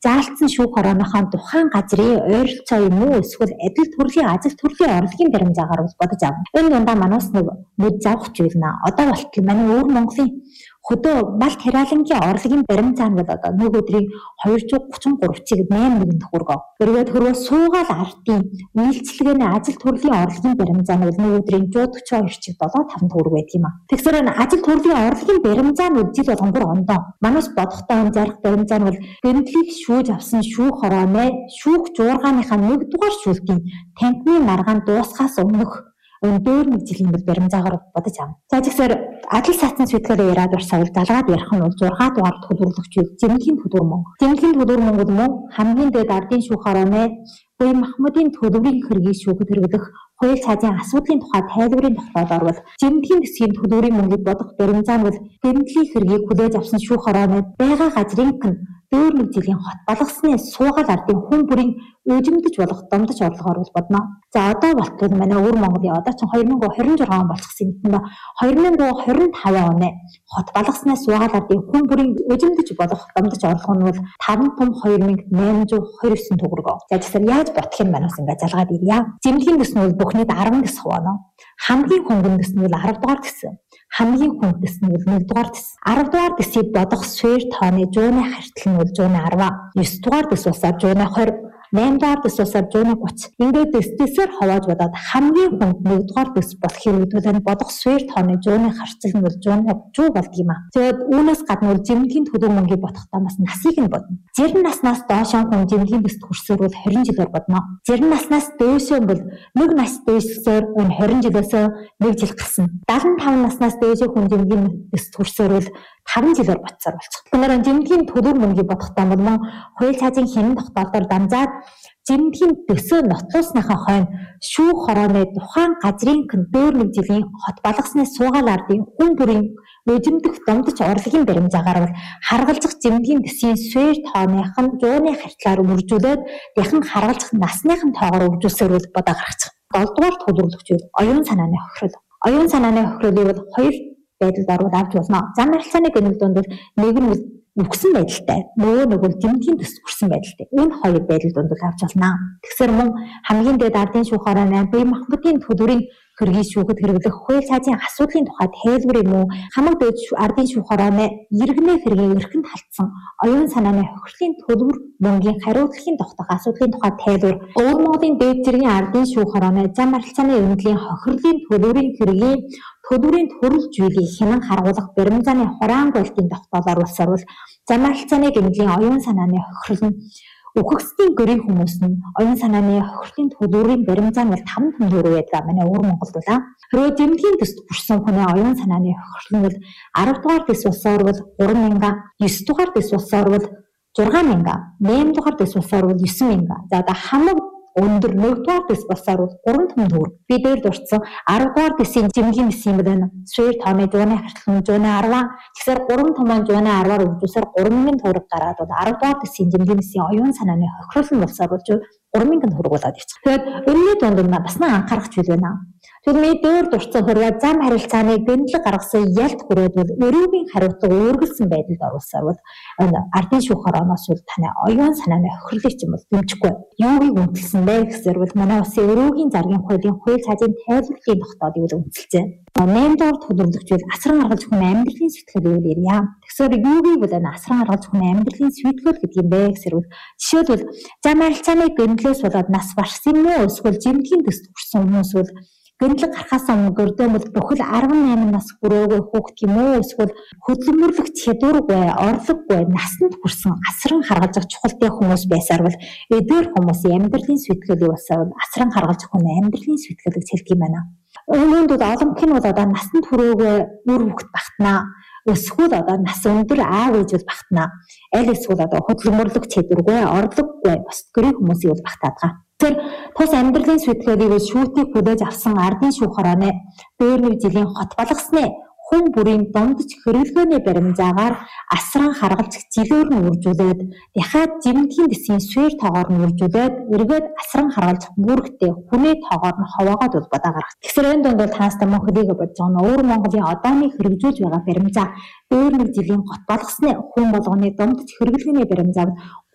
заалтсан шүүх хорооныхон тухайн газрын ойролцоо юм уу эсвэл адил төрлийн ажил төрлийн орлогын баримжаагаар бол бодож авна. Энэ дундаа манаас нэг нүд завах зүйлнэ. Одоо болтол манай өвөр Монголын хөдөө мал тариалангийн орлогын баримжаа нь бол одоо нэг өдрийн 233-ыг 8 төгрөгөө. Эргээд хөрөө суугаал ардын үйлчлэгээний ажил төрлийн орлогын баримжаа нь бол нэг өдрийн 142-ыг 7.5 төгрөг байдаг юм а. Тэгэхээр энэ ажил төрлийн орлогын баримжаа нь жил болгон бүр ондоо. Манайс бодохтой энэ зарах баримжаа нь бол гэнэтлийг шүүж авсан шүүх хорооны шүүх жуургааныхаа 1-р шүүлтийн танхимын маргаан дуусхаас өмнөх дөр нэг жилийн баримжаагаар бодож авна. За тэгэхээр адил саатсан сэтгэлээр яриад урсавал залгаад ярих нь бол 6 дугаар төлөвлөгч зэмлэгийн төлбөр мөнгө. Зэмлэгийн төлбөр мөнгөд мөн хамгийн дээд ардын шүүх хорооны Буян Махмудын төлбөрийн хэргийг шүүхэд хэрэглэх хууль цаазын асуудлын тухай тайлбарын тогтоолоор бол зэмлэгийн төсвийн төлбөрийн мөнгийг бодох баримжаа нь бол гэнэтлийн хэргийг хүлээж авсан шүүх хорооны байгаа газрын дөр нэг жилийн хот балгасны суугаал ардын хүн бүрийн өжимдөж болох домдож орлогоор бол бодно. За одоо болтол манай өвөр Монголын одоо ч 2026 он болчихсон юм байна. 2025 оны хот балгасны суугаал ардын хүн бүрийн өжимдөж болох домдож орлого нь бол 5,2829 төгрөг. За тэгэхээр яаж бодох юм байна ус ингээ залгаад ирье. Зэмлэгийн төс нь бол бүхнийд 10 төс хуваа. Хамгийн хөнгөн төс нь бол 10 дугаар төс. Хамгийн хүнд төс нь бол 1 дугаар төс. 10 дугаар төсийг бодох сфер тооны жууны харьцал нь бол жууны 10, 9 дугаар төс усаар жууны 20, 8 дугаар төс усаар жууны 30. Ингээд төсөөр хавааж бодоод хамгийн хүнд 1 дугаар төс болох хэрэглүүлэн бодох сфер тооны жууны харьцал нь бол жууны 30 болд юм а. Тэгээд үүнээс гадна бол зэмлэгийн төлөв мөнгийг бодохдоо бас насыг нь бодно. 60 наснаас доош хүн зэмлэгийн төсд хүрсээр бол 20 жилээр бодно. 60 наснаас дөөшөө бол 1 нас дээшсээр энэ 20 жилээс 1 жил гарсан. 75 наснаас дээшээ хүн зэмлэгийн төсд хүрсээр бол 5 жилээр боцсоор болчих. Тэгэхээр зэмлэгийн төлөв мөнгийг бодохдоо бол мөн хууль цаазын хянан тогтоолоор дамжаад зэмлэгийн төсөө нотлуулсныхаа хойно шүүх хорооны тухайн газрын дөр нэг жилийн хот балгасны суугаал ардын хүн бүрийн өжимдөх домдож орлогын баримжаагаар бол харгалзах зэмлэгийн төсвийн сфер тооныхон жууны харьцлаар үржүүлээд яхан харгалзах насныхан тоогоор үржүүлсээр бол бодоо гаргачих. 7 дугаар төлөвлөгч оюун санааны хохирол. Оюун санааны хохиролыг бол 2 байдалд оруулж авч болно. Зам харилцааны гэнэт донд бол нэг нь үгсэн байдалтай, нөгөө нэг бол зэмлэгийн төс хүрсэн байдалтай. Энэ хоёр байдал донд авч болно. Тэгэхээр мөн хамгийн дээд ардын шүүх хорооны Буян Махмудын төлбөрийн хэргийг шүүхэд хэрэглэх хууль цаазын асуудлын тухай тайлбар юм уу? Хамаг дээд ардын шүүх хорооны иргэнэ хэргийг эрхэнд халтсан оюун санааны хохирлын төлбөр мөнгийн хариуцлагын тогтоох асуудлын тухай тайлбар. Өвөр Монголын дээд зэргийн ардын шүүх хорооны зам харилцааны өрнөлийн хохирлын төлбөрийн хэргийн төлбөрийн төрөл зүйлийг хянан харгуулах баримжааны хураан болтын тогтоолоор улсаар зам харилцааны гэмтлийн оюун санааны хохирол нь үхэгсдийн гэрийн хүмүүс нь оюун санааны хохирлын төлбөрийн баримжаа нь 5 төгрөг байдаг манай өвөр Монголд байна. Хэрвээ зэмлэгийн төсд хүрсэн хүний оюун санааны хохирол нь 10 дугаар төс улсаар бол 3,000, 9 дугаар төс улсаар бол 6,000, 8 дугаар төс улсаар бол 9,000. За одоо хамаг өндөр 1 дугаар төс болсоор бол 3 төгрөг. Би дээр дурдсан 10 дугаар төсийн зэмлэгийн төс юм байна. Сфер тооны жууны харьцал нь жууны 10. Тэгэхээр 3 томон жууны 10-аар үржүүлсээр 3,000 төгрөг гараад бол 10 дугаар төсийн зэмлэгийн төсийн оюун санааны хохирол нь болсоор бол 3,000 төгрөг болоод ирчих. Тэгэхээр өнөөний дунд бас нэг анхаарах зүйл байна. Тэгвэл ми дээр дурдсан хэрвээ зам харилцааны гэнэтлэг гаргасан ялт хүрээд бол өрөөгийн хариуцлага өөргөлсөн байдалд оруулсаар бол ардын шүүх хорооноос бол таны оюун санааны хохирлыг ч юм бол дэмжихгүй. Юугийг үнэлсэн бэ гэхээр бол манай улсын өрөөгийн заргийн хуулийн хууль цаазын тайлбарлалын тогтоолыг үнэлцээ. 8 дугаар төлөвлөгч бол асран гаргаж хүн амьдралын сэтгэлийг ярья. Тэгэхээр юугийг бол асран гаргаж хүн амьдралын сэтгэл гэдэг юм бэ гэхээр жишээлбэл зам харилцааны гэнэтлээс болоод нас барсан юм уу эсвэл зэмлэгийн төсд хүрсэн хүмүүс бол гэнэтлэг гарахаас өмнө гөрдөөмөл бүхэл 18 нас хүрээгүй хүүхэд юм уу эсвэл хөдөлмөрлөх чадваргүй, орлогогүй, насанд хүрсэн асран харгалзах чухалтай хүмүүс байсаар бол эдгээр хүмүүсийн амьдралын сэтгэлийг басаар асран харгалзах хүн амьдралын сэтгэлийг хэлдэг юм байна. Өнөөдөр олонх нь бол одоо насанд хүрээгүй үр хүүхэд багтнаа. Эсвэл одоо нас өндөр аав ээж бол багтнаа. Аль эсвэл одоо хөдөлмөрлөх чадваргүй, орлогогүй бас гэрийн хүмүүсийг бол багтаадаг. Тэр тус амьдралын сэтгэлийг шүүтийг хүлээж авсан ардын шүүх хорооны дээр нэг жилийн хот балгасны хүн бүрийн дундаж хэрэглгээний баримжаагаар асран харгалж жилээр нь үржүүлээд дахиад зэмлэгийн төсвийн сфер тоогоор нь үржүүлээд эргээд асран харгалж бүрэгтэй хүний тоогоор нь ховоогоод бол бодоо гаргах. Тэгэхээр энэ дунд бол таастаа мөн хөлийг бодож байгаа нь өвөр Монголын одооны хэрэгжүүлж байгаа баримжаа дээр нэг жилийн хот балгасны хүн болгоны дундаж хэрэглгээний баримжааг